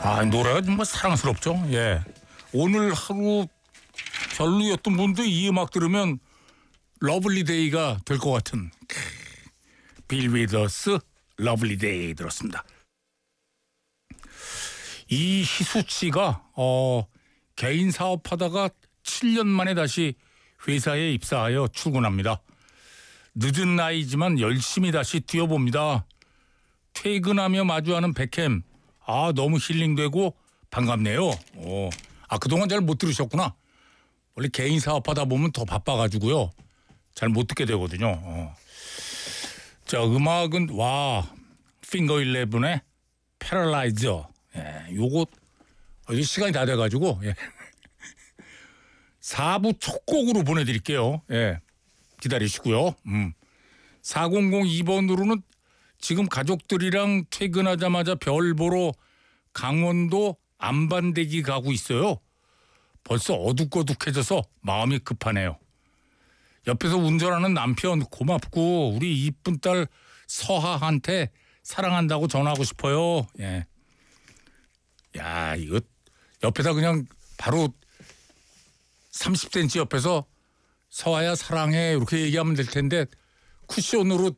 노래가 정말 사랑스럽죠. 예. 오늘 하루 별로였던 분도 이 음악 들으면 러블리 데이가 될 것 같은 빌 위더스 러블리 데이 들었습니다. 이희수 씨가 개인 사업하다가 7년 만에 다시 회사에 입사하여 출근합니다. 늦은 나이지만 열심히 다시 뛰어봅니다. 퇴근하며 마주하는 백햄. 너무 힐링되고 반갑네요. 그동안 잘 못 들으셨구나. 원래 개인 사업하다 보면 더 바빠가지고요. 잘 못 듣게 되거든요. 자, 음악은 핑거 11의 패러라이저. 요거 시간이 다 돼가지고 4부 첫 곡으로 보내드릴게요. 기다리시고요. 4002번으로는 지금 가족들이랑 퇴근하자마자 별 보러 강원도 안반대기 가고 있어요. 벌써 어둑어둑해져서 마음이 급하네요. 옆에서 운전하는 남편 고맙고 우리 이쁜 딸 서하한테 사랑한다고 전하고 싶어요. 이거 옆에다 그냥 바로 30cm 옆에서 서하야 사랑해 이렇게 얘기하면 될 텐데 쿠션으로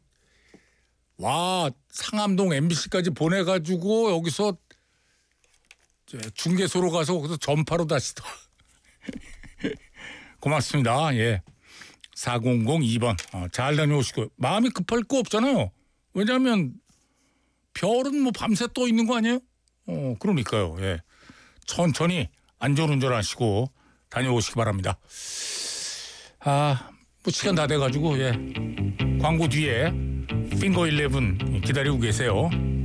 상암동 MBC까지 보내가지고 여기서 중개소로 가서 거기서 전파로 다시 또 고맙습니다. 4002번 잘 다녀오시고 마음이 급할 거 없잖아요. 왜냐하면 별은 밤새 떠 있는 거 아니에요? 그러니까요. 천천히 안전운전 하시고 다녀오시기 바랍니다. 시간 다 돼가지고 광고 뒤에 핑거 11 기다리고 계세요.